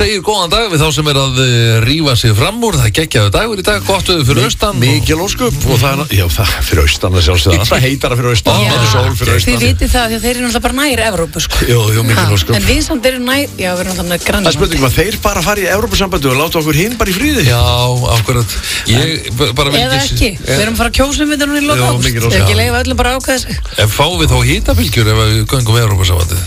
segir góðan dag við þá sem að rífa sig fram úr. Það geggjaður dagur í dag, gott veður fyrir austan. Mikil ósköp og það fyrir austan að sjálfsögða. Það heitara fyrir austan, það sól fyrir austan. Þið vitið það því að þeir eru náttúrulega bara nær Evrópu, sko. Jú, mikil ósköp. En við samt erum nær, já, við erum náttúrulega grannar. Það spurning að þeir bara fara í Evrópusambandi og láta okkur hinn bara í fríði. Já, akkurat. Eða ekki, við erum að fara að kjósa við núna í lok ágúst. Ekki leyfa öllum bara að ákveða sig. En fáum við þá hitabylgjur ef við göngum í Evrópusambandið?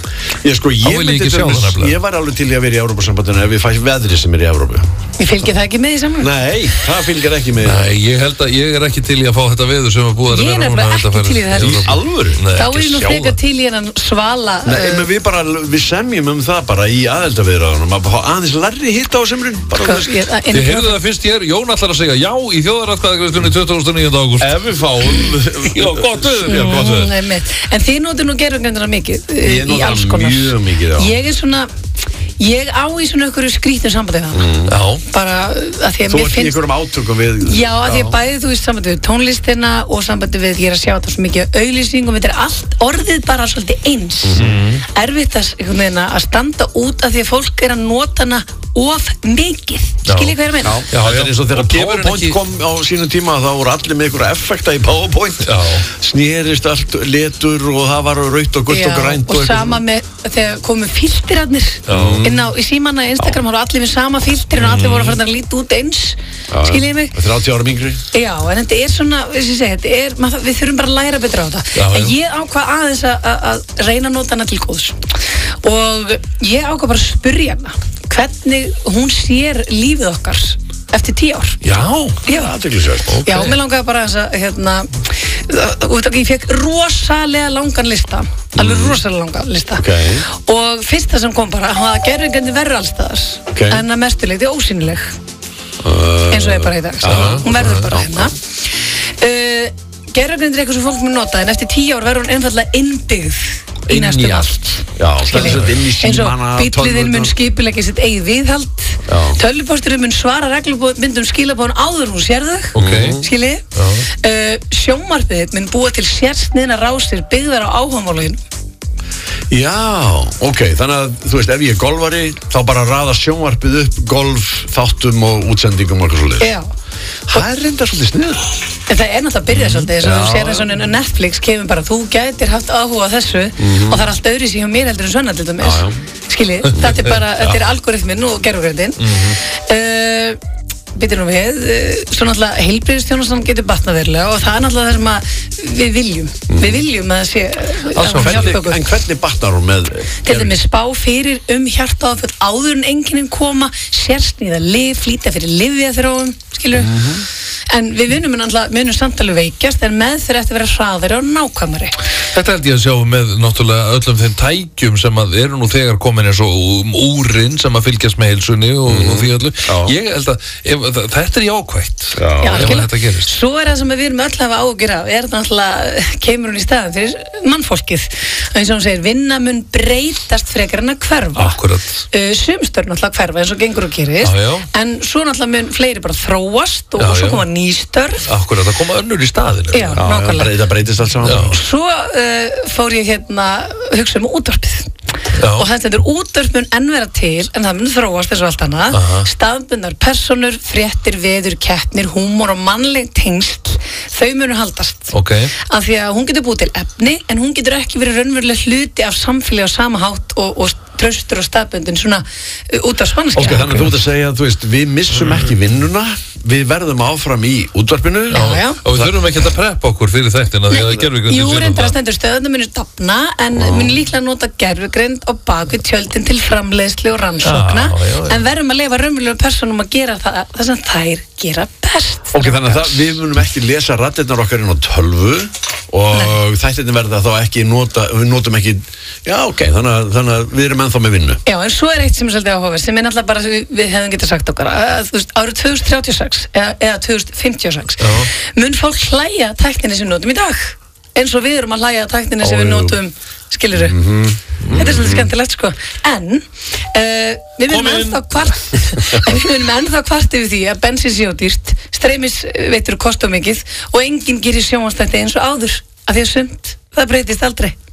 Ég var alveg til í að vera í Evrópusambandinu ef við fæst veðri sem er í Evrópu. Ég fylgir það ekki með í saman? Nei, það fylgir ekki með. Nei, ég held að ég er ekki til í að fá þetta veður sem er búið að vera núna. Ég er ekki til í það. Í alvöru? Þá er nú frekar til í hennan svala. Nei, en við semjum það bara í aðeldaviðræðunum að fá aðeins larri hitta á semrun. Þið heyrðu það fyrst hér, Jón ætlar að segja já í þjóðaratkvæðagreiðslunni 29. ágúst. Ef við fáum, já, gott veður. En þið notur nú gerfugrindina mikið í alls konar. Mjög mikið, já. Ég á í svona einhverju skrýtnu sambandi við það. Bara að því að mér finnst... Þú ert í einhverjum átökum við... Já, að því að bæði þú veist sambandi við tónlistina og sambandi við, ég er að sjá þetta svo mikið auglýsingum, þetta er allt orðið bara svolítið eins. Erfitt að standa út af því að fólk er að nota hana of mikið. Skiljið hvað ég meina? Já, það er eins og þegar PowerPoint kom á sínum tíma þá voru allir með einhverja effekta í PowerPoint. Snerist allt letur og það var rautt og gult og grænt. Og sama með þegar komu filterarnir inn á í símanna í Instagram, þá voru allir með sama filterin og allir voru að fara að líta út eins. Skiljið mig? 30 ára yngri. Já, en þetta er svona, við þurfum bara að læra betra á þetta. En ég ákvað aðeins að reyna að nota hana til góðs. Og ég ákvað bara að spyrja hana hvernig hún sér lífið okkar eftir 10 ár. Já, það er ekki sérst. Já, mér langaði bara ég fekk rosalega langan lista. Alveg rosalega langan lista. Og fyrsta sem kom bara, hann gerfugrindin verður allstaðar. En að mestuleyti ósýnileg. Eins og ég bara í dag. Hún verður bara hérna. Gerfugrindin er eitthvað sem fólk mun nota, en eftir 10 ár verður hún einfaldlega innbyggð í næstum allt. Já, eins og bíllinn mun skipuleggja sitt eigið viðhald, tölvupósturinn mun svara reglubundum skilabóðum áður hún sér þau, skiljið, sjónvarpið mun búa til sérsniðna rásir byggðar á áhugamálum. Já, þannig að þú veist, ef ég er golfari þá bara raða sjónvarpið upp golf, þáttum og útsendingum og eitthvað svolítið. Já. Það er reynda svolítið snið. En það er náttúrulega að byrja svolítið, þess að þú sér eins og Netflix kemur bara, þú gætir haft áhuga á þessu og það er allt öðru síðan mér heldur en svona til dæmis. Skiljið, þetta er algoritminn og gerfugrindin. Býtir nú við, svo náttúrulega heilbrigðisþjónustan getur batnað verulega og það er náttúrulega það sem að við viljum. Við viljum að það sé að hjálpa okkur. En hvernig batnar hún með? Til dæmis spá fyrir hjartaáföll áður en einkennin koma, sérsníða lyf, flýta fyrir lyfjaþróun, skilur. En við munum samt alveg veikjast, en meðferð eftir að vera hraðari og nákvæmari. Þetta held ég að sjá með náttúrulega öllum þeim tækjum sem að eru nú þegar komin eins og úrinn sem að fylgjast með heilsunni og því öllu. Ég held að þetta er jákvætt ef þetta gerist. Svo er það sem við erum öll að hafa áhyggjur af, er náttúrulega kemur hún í staðan fyrir mannfólkið. Eins og hún segir, vinna mun breytast frekar en að hverfa. Akkurat. Sumstörn náttúrulega hverfa eins og gengur og gerist, en svo náttúrulega mun fleiri bara þróast og svo koma ný störf. Akkurat, það koma önnur í staðinu. Já, nákvæmlega. Það breytist allt saman. Svo fór ég hugsa útvarpið. Og þetta er útvarp mun enn vera til, en það mun þróast eins og allt annað. Staðbundnar persónur, fréttir, veður, keppnir, húmor og mannleg tengsl, þau munu haldast. Af því að hún getur búið til efni, en hún getur ekki verið raunverulega hluti af samfélagi á sama hátt og traustur og staðbundin svona út af spanskja. Þannig að þú ert að segja, þú veist, við missum ekki vinnuna, við verðum áfram í útvarpinu. Og við þurfum ekki að preppa okkur fyrir þættina því að gervigrind Jú, reyndar að stendur stöðuna munu dafna, en munu líklega nota gervigrind og bak við tjöldin til framleiðslu og rannsókna, en verðum að leyfa raunverulegum persónum að gera það sem þær gera best. Þannig að við munum ekki lesa raddirnar okkar inn á tölvu og þættirnir verða þá ekki við notum ekki, þannig að við erum ennþá með vinnu. Já, en svo er eitt sem er svolítið áhugaverð, sem er náttúrulega bara við hefðum getað sagt okkar, árið 2036 eða 2056 mun fólk hlæja tækninni sem við notum í dag, eins og við erum að hlæja tækninni sem við notum, skilurðu. Þetta er svolítið skemmtilegt, sko. En við munum ennþá kvart yfir því að bensín sé ódýrt, streymisveitur kosta mikið og enginn gerir sjónvarpsþætti eins og áður, af því að sumt, það breytist aldrei.